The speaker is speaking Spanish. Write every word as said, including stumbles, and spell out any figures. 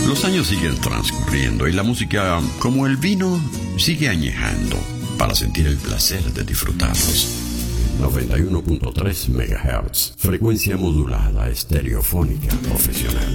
Los años siguen transcurriendo y la música, como el vino, sigue añejando para sentir el placer de disfrutarlos. noventa y uno punto tres megahertz, frecuencia modulada estereofónica profesional.